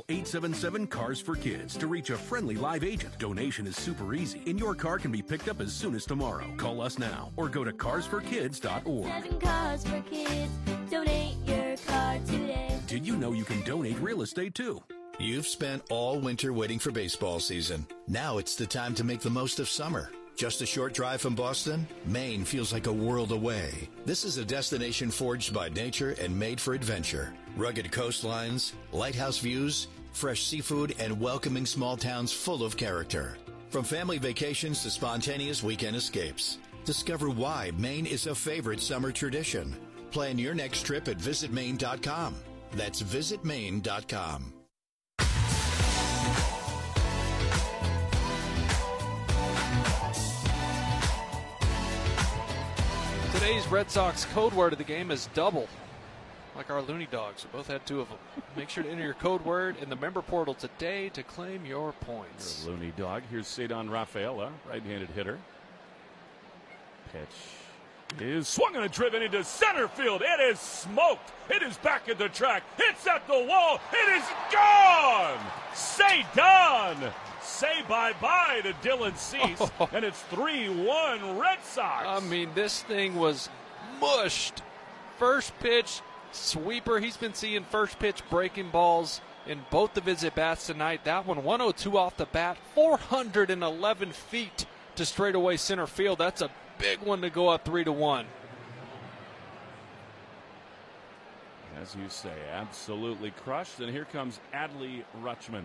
877-CARS-FOR-KIDS to reach a friendly live agent. Donation is super easy, and your car can be picked up as soon as tomorrow. Call us now or go to carsforkids.org. 7 Cars for Kids. Donate your car today. Did you know you can donate real estate too? You've spent all winter waiting for baseball season. Now it's the time to make the most of summer. Just a short drive from Boston, Maine feels like a world away. This is a destination forged by nature and made for adventure. Rugged coastlines, lighthouse views, fresh seafood, and welcoming small towns full of character. From family vacations to spontaneous weekend escapes. Discover why Maine is a favorite summer tradition. Plan your next trip at visitmaine.com. That's visitmaine.com. Today's Red Sox code word of the game is double, like our Looney Dogs. We both had 2 of them. Make sure to enter your code word in the member portal today to claim your points. You're a Looney Dog. Here's Cedon Rafaela, right-handed hitter. Pitch is swung and driven into center field. It is smoked. It is back at the track. It's at the wall. It is gone. Cedon. Say bye-bye to Dylan Cease, and it's 3-1 Red Sox. I mean, this thing was mushed. First pitch, sweeper. He's been seeing first pitch breaking balls in both of his at-bats tonight. That one, 102 off the bat, 411 feet to straightaway center field. That's a big one to go up 3-1. As you say, absolutely crushed. And here comes Adley Rutschman.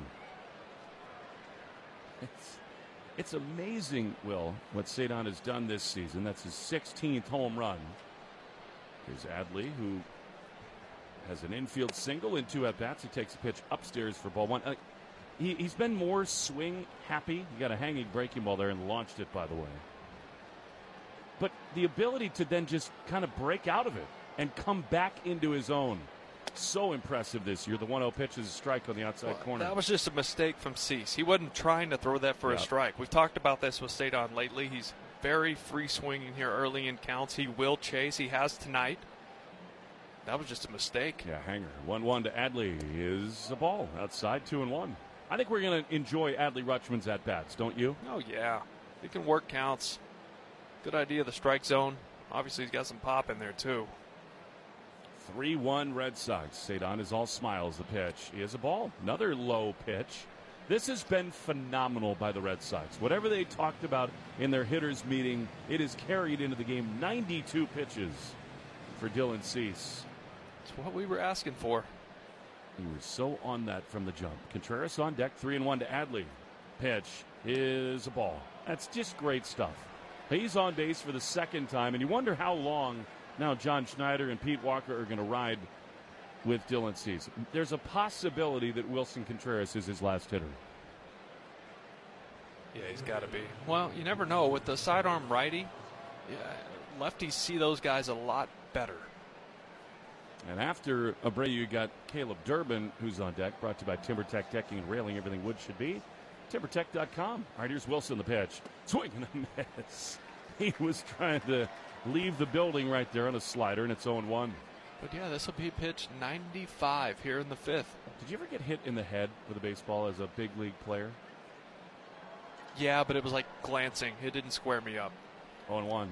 It's amazing, Will, what Cedon has done this season. That's his 16th home run. Here's Adley, who has an infield single in 2 at-bats. He takes a pitch upstairs for ball 1. He's been more swing happy. He got a hanging breaking ball there and launched it, by the way. But the ability to then just kind of break out of it and come back into his own. So impressive this year. The 1-0 pitch is a strike on the outside corner. That was just a mistake from Cease. He wasn't trying to throw that for a strike. We've talked about this with Cedon lately. He's very free swinging here early in counts. He will chase. He has tonight. That was just a mistake. Yeah, hanger. 1-1 to Adley is a ball outside, 2-1. I think we're going to enjoy Adley Rutschman's at-bats, don't you? Oh, yeah. He can work counts. Good idea, the strike zone. Obviously, he's got some pop in there, too. 3-1 Red Sox. Cedon is all smiles. The pitch is a ball. Another low pitch. This has been phenomenal by the Red Sox. Whatever they talked about in their hitters meeting, it is carried into the game. 92 pitches for Dylan Cease. It's what we were asking for. He was so on that from the jump. Contreras on deck, 3-1 to Adley. Pitch is a ball. That's just great stuff. He's on base for the 2nd time, and you wonder how long now John Schneider and Pete Walker are going to ride with Dylan Cease. There's a possibility that Wilson Contreras is his last hitter. Yeah, he's got to be. Well, you never know. With the sidearm righty, lefties see those guys a lot better. And after Abreu, you got Caleb Durbin, who's on deck, brought to you by TimberTech Decking and Railing, everything wood should be. TimberTech.com. All right, here's Wilson, the pitch. Swing and a miss. He was trying to leave the building right there on a slider, and it's 0-1. But, yeah, this will be pitch 95 here in the 5th. Did you ever get hit in the head with a baseball as a big league player? Yeah, but it was like glancing. It didn't square me up. 0-1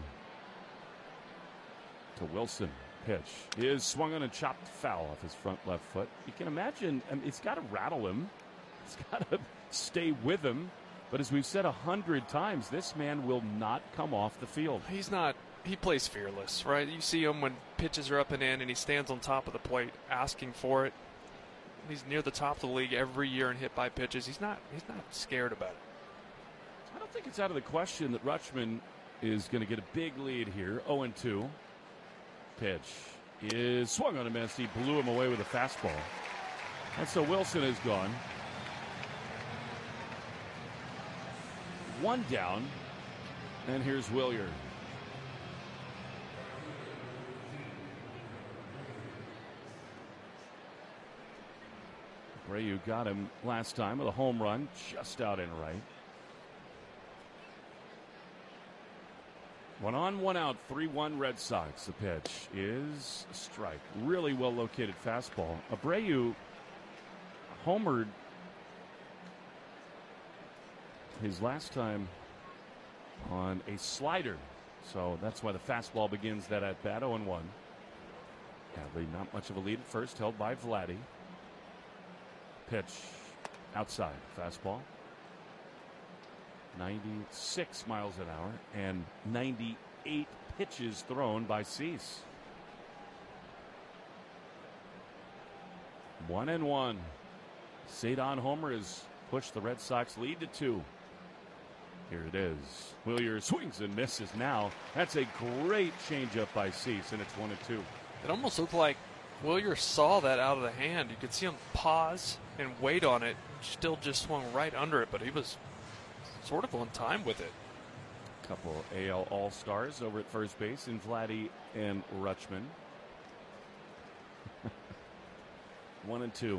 to Wilson. Pitch is swung on and chopped foul off his front left foot. You can imagine, it's got to rattle him. It's got to stay with him. But as we've said 100 times, this man will not come off the field. He's not. He plays fearless, right? You see him when pitches are up and in, and he stands on top of the plate asking for it. He's near the top of the league every year and hit by pitches. He's not scared about it. I don't think it's out of the question that Rutschman is going to get a big lead here. 0-2. Pitch is swung on a miss. He blew him away with a fastball. And so Wilson is gone. 1 down. And here's Williard. Abreu got him last time with a home run just out and right. 1 on, 1 out, 3-1 Red Sox. The pitch is a strike. Really well located fastball. Abreu homered his last time on a slider. So that's why the fastball begins that at bat. 0-1. Hadley not much of a lead at first, held by Vladdy. Pitch outside. Fastball. 96 miles an hour and 98 pitches thrown by Cease. 1-1. Cedon homer has pushed the Red Sox lead to 2. Here it is. Willier swings and misses now. That's a great changeup by Cease, and it's 1-2. It almost looked like Willier saw that out of the hand. You could see him pause and wait on it. Still just swung right under it, but he was sort of on time with it. A couple AL All-Stars over at first base in Vladdy and Rutschman. 1-2.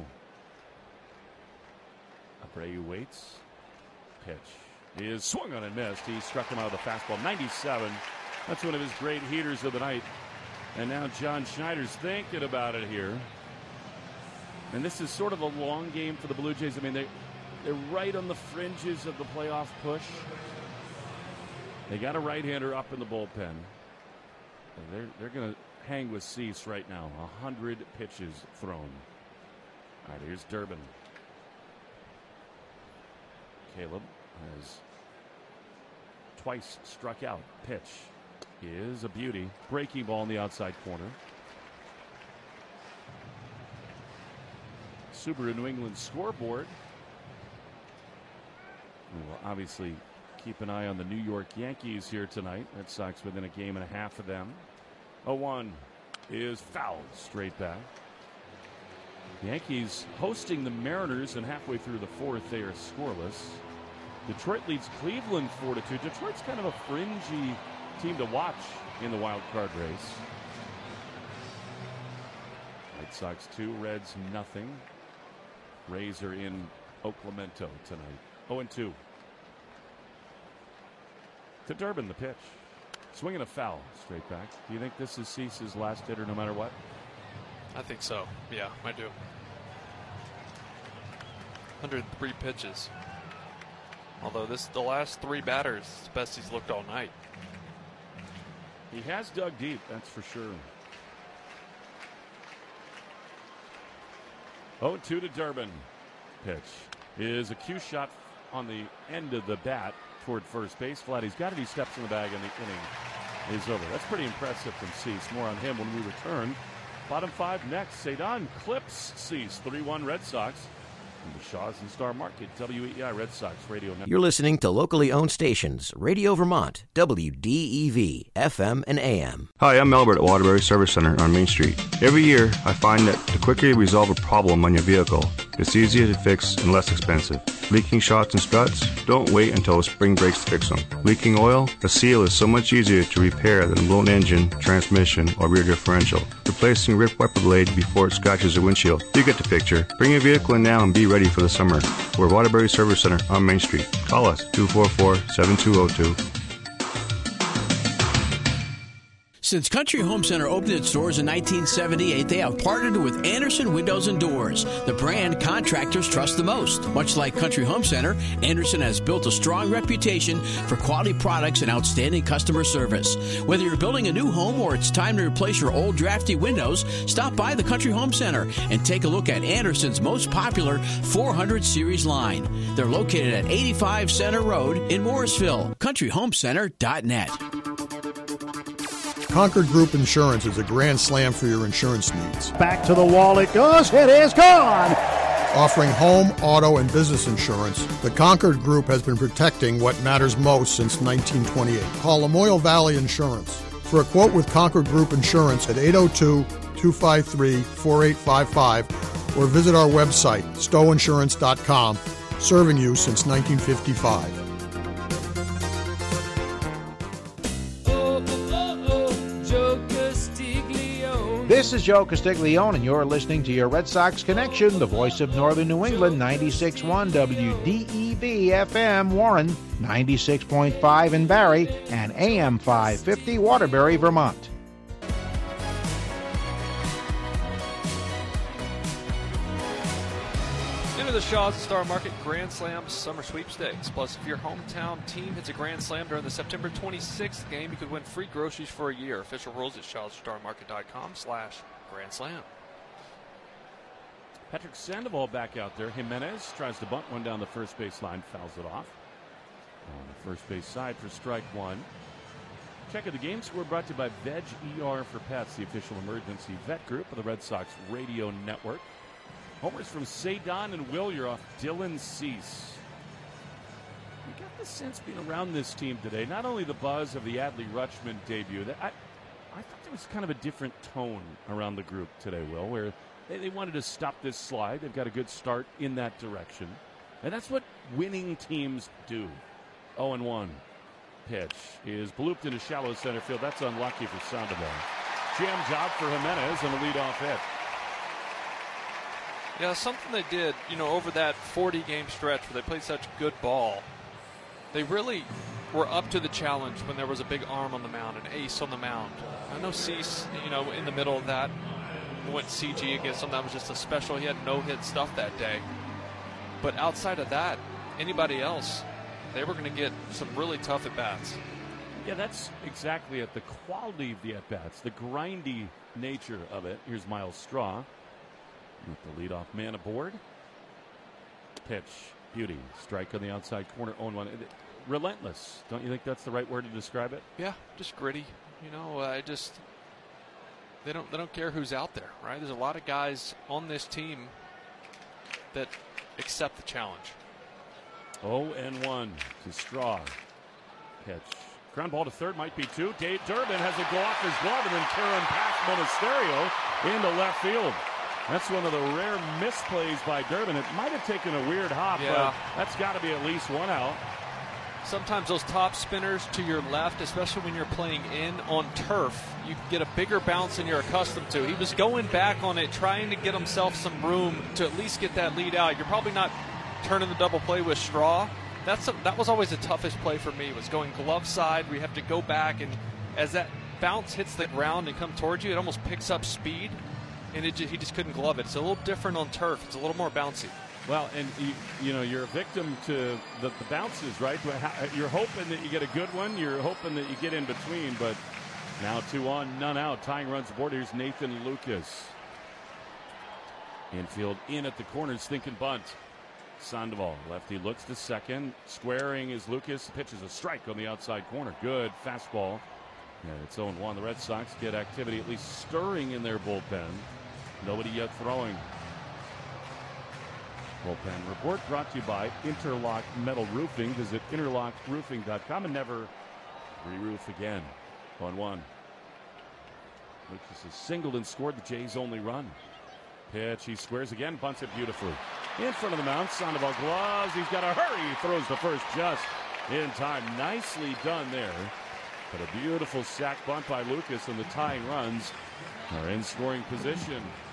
Abreu waits. Pitch is swung on and missed. He struck him out of the fastball. 97. That's one of his great heaters of the night. And now John Schneider's thinking about it here. And this is sort of a long game for the Blue Jays. I mean, they're right on the fringes of the playoff push. They got a right-hander up in the bullpen. And they're going to hang with Cease right now. 100 pitches thrown. All right, here's Durbin. Caleb has twice struck out. Pitch is a beauty. Breaking ball in the outside corner. Subaru New England scoreboard. We will obviously keep an eye on the New York Yankees here tonight. Red Sox within a game and a half of them. 0-1 is fouled straight back. Yankees hosting the Mariners, and halfway through the fourth, they are scoreless. Detroit leads Cleveland 4-2. Detroit's kind of a fringy team to watch in the wild card race. White Sox 2, Reds nothing. Rays are in Oaklamento tonight. 0-2. To Durbin, the pitch. Swinging a foul straight back. Do you think this is Cease's last hitter no matter what? I think so. Yeah, I do. 103 pitches. Although the last 3 batters, it's the best he's looked all night. He has dug deep, that's for sure. 0-2 to Durbin. Pitch is a cue shot on the end of the bat toward first base. Vladdy's got it. He steps in the bag, and the inning is over. That's pretty impressive from Cease. More on him when we return. Bottom 5 next. Cedon clips Cease. 3-1 Red Sox. From the Shaw's and Star Market, WEI Red Sox Radio Network. You're listening to locally owned stations, Radio Vermont, WDEV, FM and AM. Hi, I'm Albert at Waterbury Service Center on Main Street. Every year, I find that the quicker you resolve a problem on your vehicle, it's easier to fix and less expensive. Leaking shocks and struts? Don't wait until spring breaks to fix them. Leaking oil? A seal is so much easier to repair than a blown engine, transmission, or rear differential. Replacing ripped wiper blade before it scratches your windshield. You get the picture. Bring your vehicle in now and be ready for the summer. We're Waterbury Service Center on Main Street. Call us 244-7202. Since Country Home Center opened its doors in 1978, they have partnered with Anderson Windows and Doors, the brand contractors trust the most. Much like Country Home Center, Anderson has built a strong reputation for quality products and outstanding customer service. Whether you're building a new home or it's time to replace your old drafty windows, stop by the Country Home Center and take a look at Anderson's most popular 400 series line. They're located at 85 Center Road in Morrisville. CountryHomeCenter.net. Concord Group Insurance is a grand slam for your insurance needs. Back to the wall it goes. It is gone. Offering home, auto, and business insurance, the Concord Group has been protecting what matters most since 1928. Call Lamoille Valley Insurance for a quote with Concord Group Insurance at 802-253-4855 or visit our website, stowinsurance.com, serving you since 1955. This is Joe Castiglione, and you're listening to your Red Sox Connection, the voice of Northern New England, 96.1 WDEV FM Warren, 96.5 in Barrie, and AM 550 Waterbury, Vermont. Enter the Shaw's Star Market Grand Slam Summer Sweepstakes. Plus, if your hometown team hits a Grand Slam during the September 26th game, you could win free groceries for a year. Official rules at shawsstarmarket.com/Grand Slam. Patrick Sandoval back out there. Jimenez tries to bunt one down the first base line, fouls it off. On the first base side for strike one. Check of the game score brought to you by Veg ER for Pets, the official emergency vet group of the Red Sox radio network. Homers from Cedon and Willier off Dylan Cease. We got the sense being around this team today, not only the buzz of the Adley Rutschman debut, I thought there was kind of a different tone around the group today, Will, where they wanted to stop this slide. They've got a good start in that direction. And that's what winning teams do. 0-1 pitch is blooped into shallow center field. That's unlucky for Sandoval. Jam job for Jimenez and a leadoff hit. Yeah, something they did, over that 40-game stretch where they played such good ball. They really were up to the challenge when there was a big arm on the mound, an ace on the mound. I know Cease, in the middle of that, went CG against him. That was just a special. He had no-hit stuff that day. But outside of that, anybody else, they were going to get some really tough at-bats. Yeah, that's exactly it. The quality of the at-bats, the grindy nature of it. Here's Miles Straw with the leadoff man aboard. Pitch, beauty, strike on the outside corner, 0-1. Relentless. Don't you think that's the right word to describe it? Yeah, just gritty. They don't care who's out there, right? There's a lot of guys on this team that accept the challenge. 0-1 to Straw. Pitch. Ground ball to third, might be two. Dave Durbin has a go off his glove, and then Karen past Monasterio into left field. That's one of the rare misplays by Durbin. It might have taken a weird hop, but that's got to be at least one out. Sometimes those top spinners to your left, especially when you're playing in on turf, you get a bigger bounce than you're accustomed to. He was going back on it, trying to get himself some room to at least get that lead out. You're probably not turning the double play with Straw. That was always the toughest play for me, was going glove side where you have to go back, and as that bounce hits the ground and come towards you, it almost picks up speed, and he just couldn't glove it. It's a little different on turf. It's a little more bouncy. Well, and you're a victim to the bounces, right? You're hoping that you get a good one. You're hoping that you get in between, but now 2 on, none out. Tying runs aboard. Here's Nathan Lucas. Infield in at the corners, thinking bunt. Sandoval, lefty, looks to second. Squaring is Lucas. Pitches a strike on the outside corner. Good fastball. And it's 0-1. The Red Sox get activity at least stirring in their bullpen. Nobody yet throwing. Bullpen report brought to you by Interlock Metal Roofing. Visit interlockroofing.com and never re-roof again. 1-1. Lucas has singled and scored the Jays' only run. Pitch, he squares again, bunts it beautifully. In front of the mound, Sandoval gloves. He's got to hurry. He throws the first just in time. Nicely done there. But a beautiful sac bunt by Lucas, and the tying runs are in scoring position.